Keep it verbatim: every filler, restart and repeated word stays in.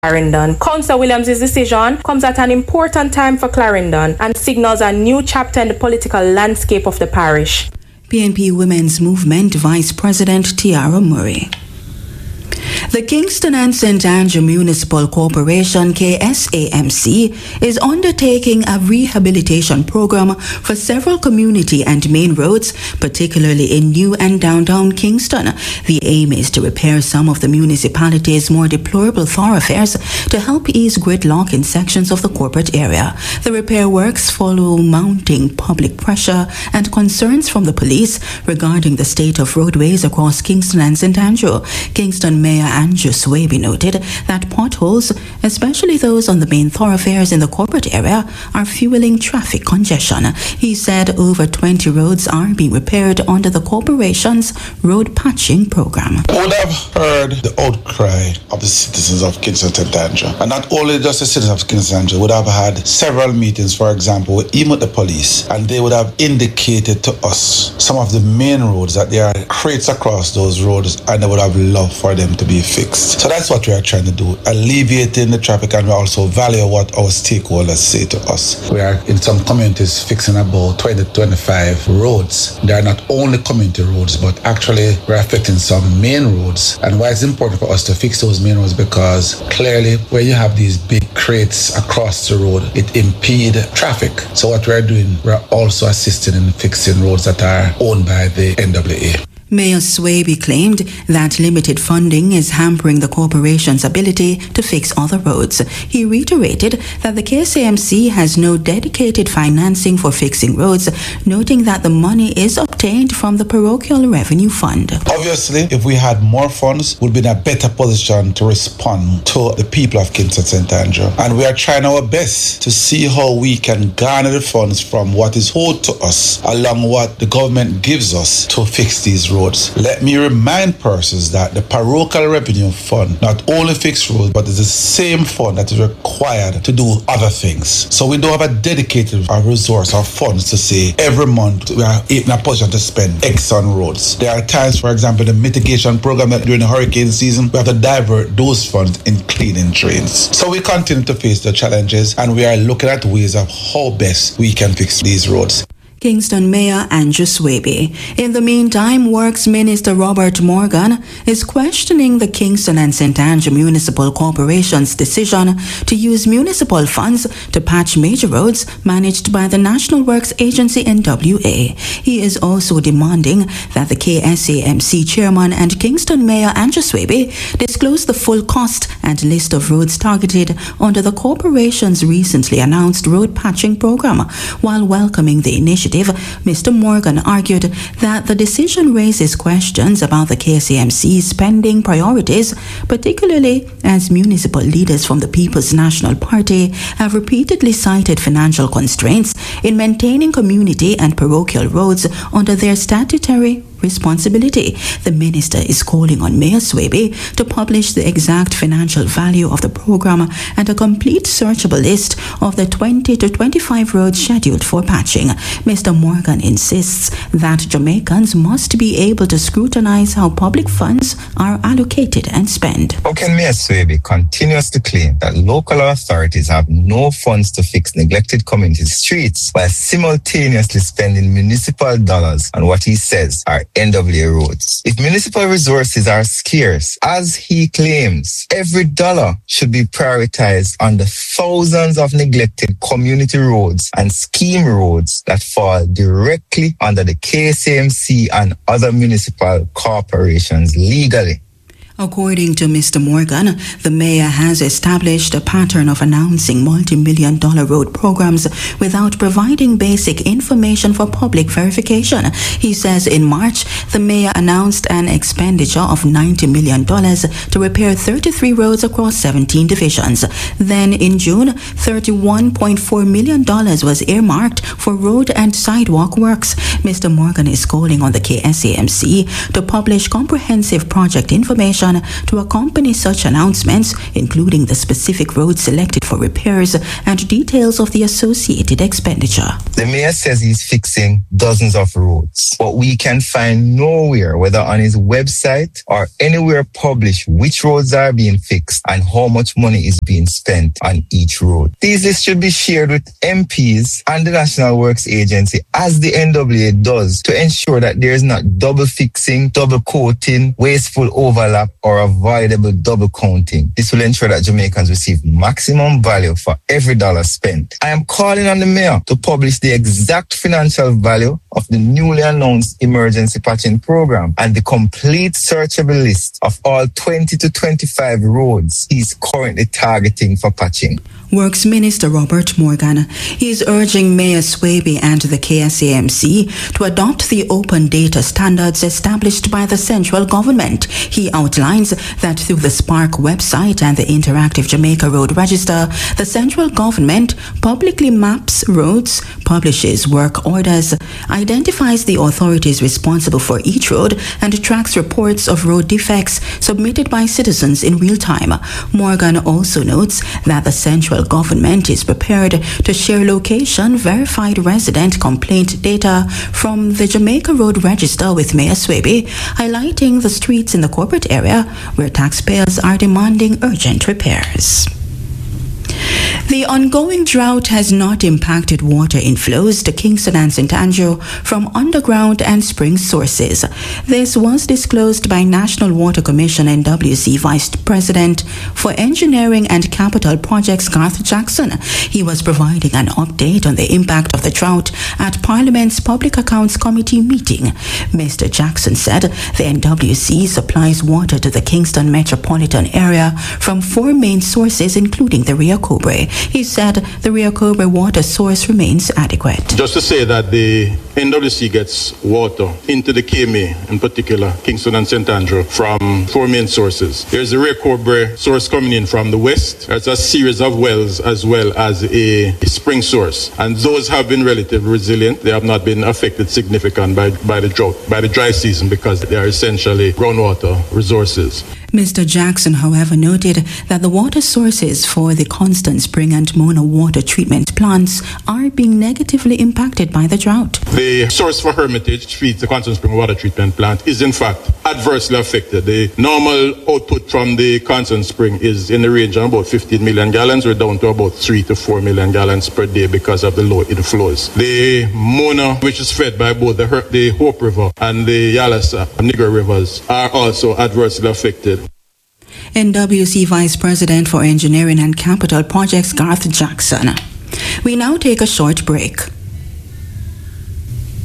Clarendon. Councillor Williams' decision comes at an important time for Clarendon and signals a new chapter in the political landscape of the parish. P N P Women's Movement Vice President Tiara Murray. The Kingston and Saint Andrew Municipal Corporation, K S A M C, is undertaking a rehabilitation program for several community and main roads, particularly in New and Downtown Kingston. The aim is to repair some of the municipality's more deplorable thoroughfares to help ease gridlock in sections of the corporate area. The repair works follow mounting public pressure and concerns from the police regarding the state of roadways across Kingston and Saint Andrew. Kingston Mayor Andrew Swaby noted that potholes, especially those on the main thoroughfares in the corporate area, are fueling traffic congestion. He said over twenty roads are being repaired under the corporation's road patching program. I would have heard the outcry of the citizens of Kingston and Saint Andrew. And not only just the citizens of Kingston and Saint Andrew, would have had several meetings, for example, even with the police, and they would have indicated to us some of the main roads that there are crates across those roads, and they would have loved for them to be fixed. So that's what we are trying to do, alleviating the traffic, and we also value what our stakeholders say to us. We are in some communities fixing about twenty to twenty-five roads. They are not only community roads, but actually we're affecting some main roads. And why it's important for us to fix those main roads, because clearly when you have these big crates across the road, it impedes traffic. So what we're doing, we're also assisting in fixing roads that are owned by the N W A. Mayor Swaby claimed that limited funding is hampering the corporation's ability to fix other roads. He reiterated that the K S A M C has no dedicated financing for fixing roads, noting that the money is obtained from the parochial revenue fund. Obviously, if we had more funds, we'd be in a better position to respond to the people of Kingston Saint Andrew. And we are trying our best to see how we can garner the funds from what is owed to us, along what the government gives us to fix these roads. Let me remind persons that the parochial revenue fund not only fixes roads, but is the same fund that is required to do other things. So we don't have a dedicated resource or funds to say every month we are in a position to spend X on roads. There are times, for example, the mitigation program that during the hurricane season, we have to divert those funds in cleaning drains. So we continue to face the challenges, and we are looking at ways of how best we can fix these roads. Kingston Mayor Andrew Swaby. In the meantime, Works Minister Robert Morgan is questioning the Kingston and Saint Andrew Municipal Corporation's decision to use municipal funds to patch major roads managed by the National Works Agency N W A. He is also demanding that the K S A M C chairman and Kingston Mayor Andrew Swaby disclose the full cost and list of roads targeted under the corporation's recently announced road patching program. While welcoming the initiative, Mister Morgan argued that the decision raises questions about the K S A M C's spending priorities, particularly as municipal leaders from the People's National Party have repeatedly cited financial constraints in maintaining community and parochial roads under their statutory responsibility. The minister is calling on Mayor Swaby to publish the exact financial value of the program and a complete searchable list of the twenty to twenty-five roads scheduled for patching. Mister Morgan insists that Jamaicans must be able to scrutinize how public funds are allocated and spent. How can Mayor Swaby continuously claim that local authorities have no funds to fix neglected community streets while simultaneously spending municipal dollars on what he says are N W A roads? If municipal resources are scarce, as he claims, every dollar should be prioritized on the thousands of neglected community roads and scheme roads that fall directly under the K S A M C and other municipal corporations legally. According to Mister Morgan, the mayor has established a pattern of announcing multi-million dollar road programs without providing basic information for public verification. He says in March, the mayor announced an expenditure of ninety million dollars to repair thirty-three roads across seventeen divisions. Then in June, thirty-one point four million dollars was earmarked for road and sidewalk works. Mister Morgan is calling on the K S A M C to publish comprehensive project information information to accompany such announcements, including the specific road selected for repairs and details of the associated expenditure. The mayor says he's fixing dozens of roads, but we can find nowhere, whether on his website or anywhere published, which roads are being fixed and how much money is being spent on each road. These lists should be shared with M Ps and the National Works Agency, as the N W A does, to ensure that there is not double fixing, double coating, wasteful overlap, or avoidable double counting. This will ensure that Jamaicans receive maximum value for every dollar spent. I am calling on the mayor to publish the exact financial value of the newly announced emergency patching program and the complete searchable list of all twenty to twenty-five roads he's currently targeting for patching. Works Minister Robert Morgan is urging Mayor Swaby and the K S A M C to adopt the open data standards established by the central government. He outlines that through the Spark website and the Interactive Jamaica Road Register, the central government publicly maps roads, publishes work orders, identifies the authorities responsible for each road, and tracks reports of road defects submitted by citizens in real time. Morgan also notes that the central government is prepared to share location verified resident complaint data from the Jamaica Road Register with Mayor Swaby, highlighting the streets in the corporate area where taxpayers are demanding urgent repairs. The ongoing drought has not impacted water inflows to Kingston and Saint Andrew from underground and spring sources. This was disclosed by National Water Commission N W C Vice President for Engineering and Capital Projects Garth Jackson. He was providing an update on the impact of the drought at Parliament's Public Accounts Committee meeting. Mister Jackson said the N W C supplies water to the Kingston metropolitan area from four main sources, including the Rio Cobre. He said the Rio Cobre water source remains adequate. Just to say that the N W C gets water into the K M A, in particular Kingston and Saint Andrew, from four main sources. There's the Rio Cobre source coming in from the west. There's a series of wells as well as a spring source, and those have been relatively resilient. They have not been affected significantly by, by the drought, by the dry season, because they are essentially groundwater resources. Mister Jackson, however, noted that the water sources for the Constant Spring and Mona water treatment plants are being negatively impacted by the drought. The source for Hermitage, which feeds the Constant Spring water treatment plant, is in fact adversely affected. The normal output from the Constant Spring is in the range of about fifteen million gallons. We're down to about three to four million gallons per day because of the low inflows. The Mona, which is fed by both the, Her- the Hope River and the Yalasa and Nigger rivers, are also adversely affected. N W C Vice President for Engineering and Capital Projects Garth Jackson. We now take a short break.